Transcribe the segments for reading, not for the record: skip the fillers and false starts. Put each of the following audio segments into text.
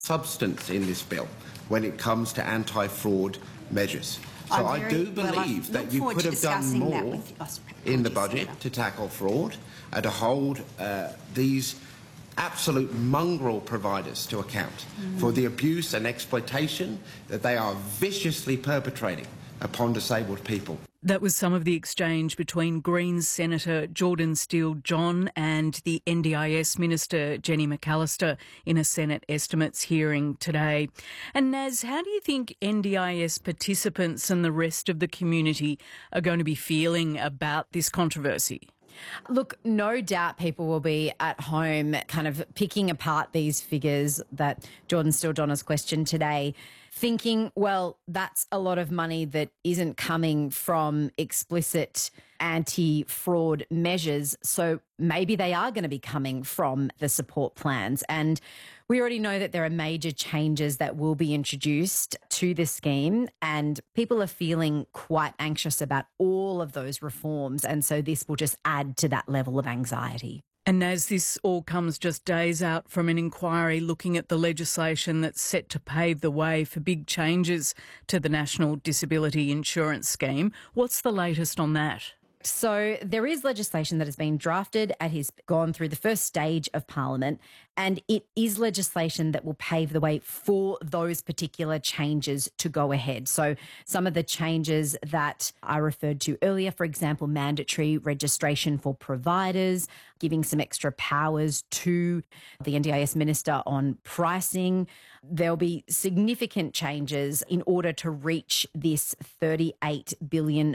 substance in this bill when it comes to anti-fraud measures. So I do believe that you could have done more in the budget to tackle fraud and to hold these absolute mongrel providers to account for the abuse and exploitation that they are viciously perpetrating upon disabled people. That was some of the exchange between Greens Senator Jordan Steele-John and the NDIS Minister Jenny McAllister in a Senate estimates hearing today. And Naz, how do you think NDIS participants and the rest of the community are going to be feeling about this controversy? Look, no doubt people will be at home kind of picking apart these figures that Jordan Steele-John has questioned today, thinking, well, that's a lot of money that isn't coming from explicit anti-fraud measures, so maybe they are going to be coming from the support plans. And we already know that there are major changes that will be introduced to the scheme, and people are feeling quite anxious about all of those reforms, and so this will just add to that level of anxiety. And as this all comes just days out from an inquiry looking at the legislation that's set to pave the way for big changes to the National Disability Insurance Scheme, what's the latest on that? So there is legislation that has been drafted and has gone through the first stage of Parliament, and it is legislation that will pave the way for those particular changes to go ahead. So some of the changes that I referred to earlier, for example, mandatory registration for providers, giving some extra powers to the NDIS Minister on pricing. There'll be significant changes in order to reach this $38 billion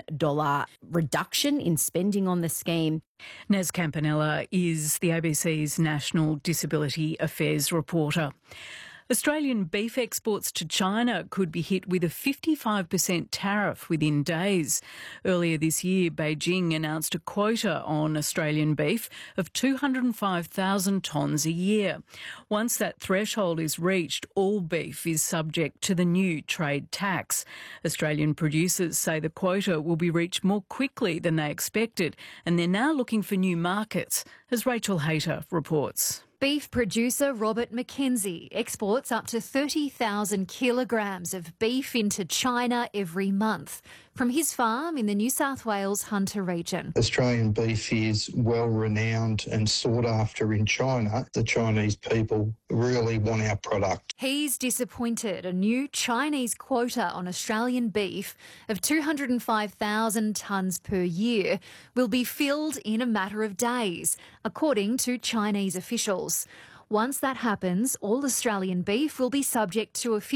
reduction in spending on the scheme. Naz Campanella is the ABC's National Disability Affairs reporter. Australian beef exports to China could be hit with a 55% tariff within days. Earlier this year, Beijing announced a quota on Australian beef of 205,000 tonnes a year. Once that threshold is reached, all beef is subject to the new trade tax. Australian producers say the quota will be reached more quickly than they expected, and they're now looking for new markets, as Rachel Hayter reports. Beef producer Robert McKenzie exports up to 30,000 kilograms of beef into China every month from his farm in the New South Wales Hunter region. Australian beef is well renowned and sought after in China. The Chinese people really want our product. He's disappointed a new Chinese quota on Australian beef of 205,000 tonnes per year will be filled in a matter of days, according to Chinese officials. Once that happens, all Australian beef will be subject to a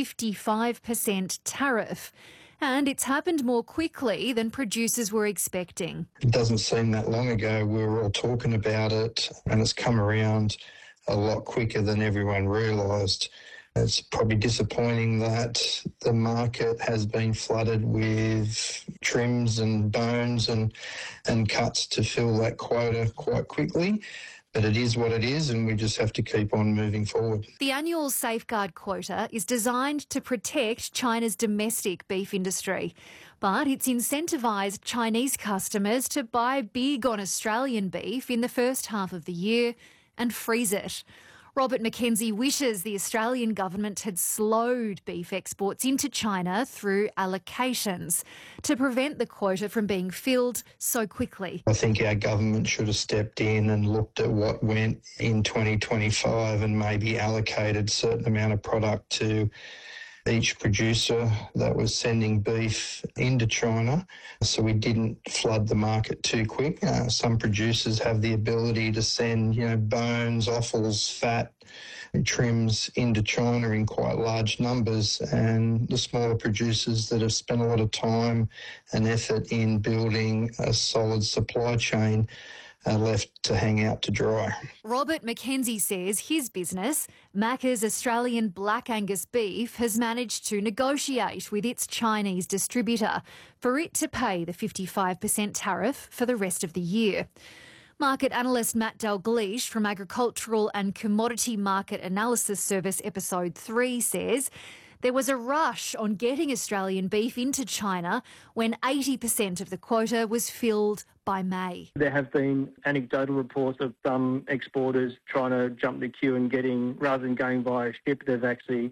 55% tariff. And it's happened more quickly than producers were expecting. It doesn't seem that long ago we were all talking about it, and it's come around a lot quicker than everyone realised. It's probably disappointing that the market has been flooded with trims and bones and cuts to fill that quota quite quickly. But it is what it is, and we just have to keep on moving forward. The annual safeguard quota is designed to protect China's domestic beef industry, but it's incentivised Chinese customers to buy big on Australian beef in the first half of the year and freeze it. Robert McKenzie wishes the Australian government had slowed beef exports into China through allocations to prevent the quota from being filled so quickly. I think our government should have stepped in and looked at what went in 2025 and maybe allocated a certain amount of product to each producer that was sending beef into China, so we didn't flood the market too quick. Some producers have the ability to send, bones, offals, fat, trims into China in quite large numbers, and the smaller producers that have spent a lot of time and effort in building a solid supply chain are left to hang out to dry. Robert McKenzie says his business, Macca's Australian Black Angus beef, has managed to negotiate with its Chinese distributor for it to pay the 55% tariff for the rest of the year. Market analyst Matt Dalgleish from Agricultural and Commodity Market Analysis Service Episode 3 says there was a rush on getting Australian beef into China when 80% of the quota was filled by May. There have been anecdotal reports of some exporters trying to jump the queue and getting, rather than going via ship, they've actually